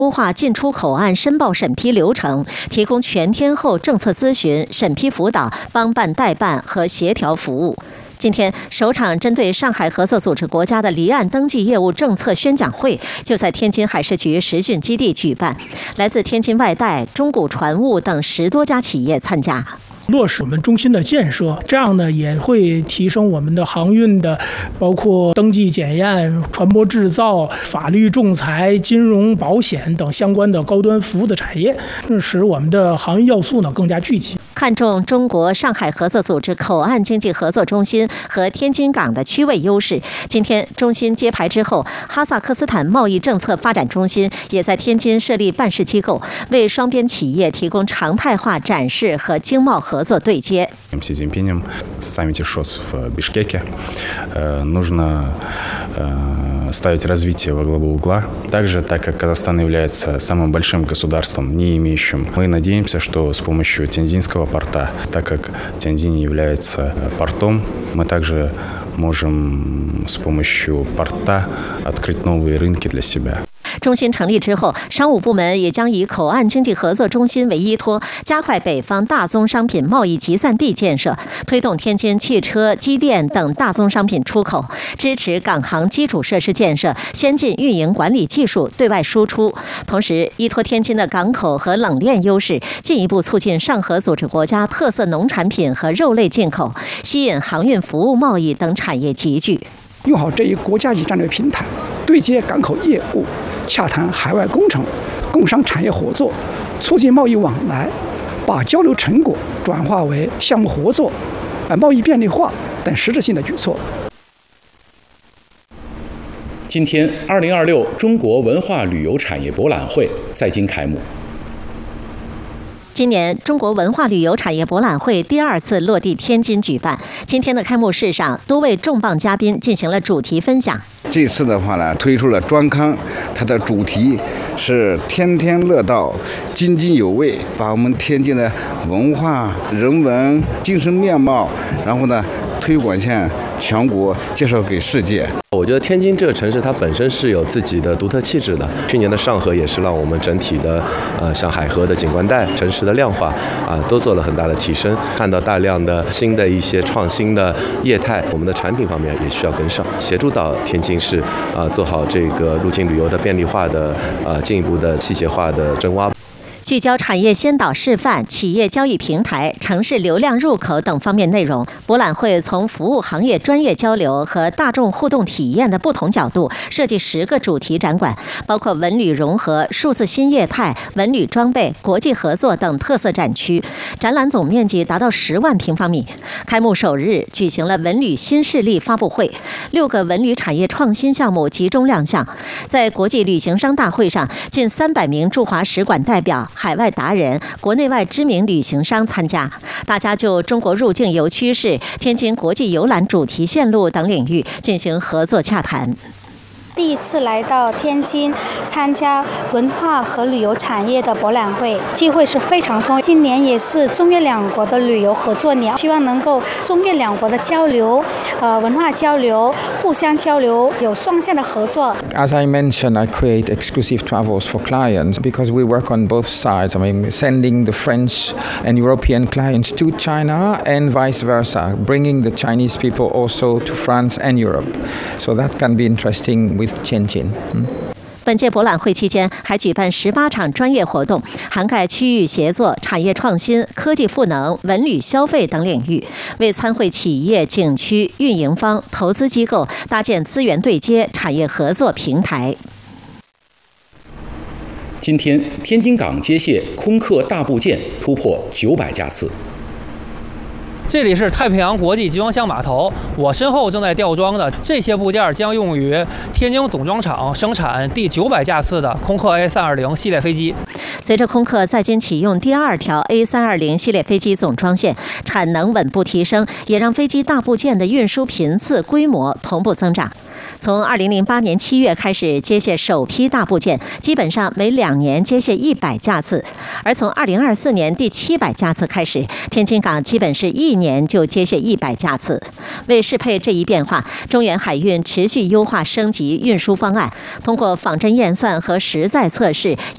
优化进出口岸申报审批流程，提供全天候政策咨询、审批辅导、帮办代办和协调服务。今天，首场针对上海合作组织国家的离岸登记业务政策宣讲会就在天津海事局实训基地举办，来自天津外贷、中古船务等10多家企业参加。 落实我们中心的建设，这样呢也会提升我们的航运的，包括登记检验、船舶制造、法律仲裁、金融保险等相关的高端服务的产业，使我们的行业要素呢更加聚集。 看重中国上海合作组织口岸经济合作中心和天津港的区位优势，今天中心揭牌之后，哈萨克斯坦贸易政策发展中心也在天津设立办事机构，为双边企业提供常态化展示和经贸合作对接。 Си Цзиньпинем в саммите ШОС в Бишкеке нужно ставить развитие во главу угла. Также, так как Казахстан является самым большим государством, не имеющим, мы надеемся, что с помощью Тяньцзинского порта, так как Тяньцзин является портом, мы также можем с помощью порта открыть новые рынки для себя. 中心成立之后，商务部门也将以口岸经济合作中心为依托，加快北方大宗商品贸易集散地建设，推动天津汽车、机电等大宗商品出口，支持港航基础设施建设、先进运营管理技术对外输出。同时，依托天津的港口和冷链优势，进一步促进上合组织国家特色农产品和肉类进口，吸引航运服务贸易等产业集聚。 用好这一国家级战略平台，对接港口业务，洽谈海外工程，工商产业合作，促进贸易往来，把交流成果转化为项目合作、贸易便利化等实质性的举措。 今天，2026中国文化旅游产业博览会在京开幕。 今年中国文化旅游产业博览会第2次落地天津举办。今天的开幕式上，多位重磅嘉宾进行了主题分享。 这次的话呢，推出了专刊，它的主题是天天乐道，津津有味，把我们天津的文化、人文、精神面貌，然后呢推广向全国，介绍给世界。 我觉得天津这个城市它本身是有自己的独特气质的。去年的上合也是让我们整体的像海河的景观带、城市的亮化都做了很大的提升。看到大量的新的一些创新的业态，我们的产品方面也需要跟上，协助到天津市做好这个入境旅游的便利化的进一步的细节化的深挖。 聚焦产业先导示范、企业交易平台、城市流量入口等方面内容，博览会从服务行业专业交流和大众互动体验的不同角度，设计10个主题展馆，包括文旅融合、数字新业态、文旅装备、国际合作等特色展区。展览总面积达到10万平方米。开幕首日举行了文旅新势力发布会，6个文旅产业创新项目集中亮相。在国际旅行商大会上，近300名驻华使馆代表、海外达人、国内外知名旅行商参加，大家就中国入境游趋势、天津国际游览主题线路等领域进行合作洽谈。 第一次来到天津参加文化和旅游产业的博览会，机会是非常多。今年也是中越两国的旅游合作年，希望能够中越两国的交流、文化交流、互相交流，有双向的合作。 As I mentioned, I create exclusive travels for clients because we work on both sides. I mean, sending the French and European clients to China and vice versa, bringing the Chinese people also to France and Europe. So that can be interesting with Tianjin. 本届博览会期间还举办18场专业活动，涵盖区域协作、产业创新、科技赋能、文旅消费等领域，为参会企业、景区、运营方、投资机构搭建资源对接、产业合作平台。 今天，天津港接卸空客大部件突破900架次。 这里是太平洋国际集装箱码头，我身后正在吊装的这些部件将用于天津总装厂生产第900架次的空客 A320 系列飞机。 随着空客在京启用第2条 A320 系列飞机总装线，产能稳步提升，也让飞机大部件的运输频次、规模同步增长。从2008年7月开始接卸首批大部件，基本上每2年接卸100架次，而从2024年第700架次开始，天津港基本是1年就接卸100架次。为适配这一变化，中远海运持续优化升级运输方案，通过仿真验算和实在测试，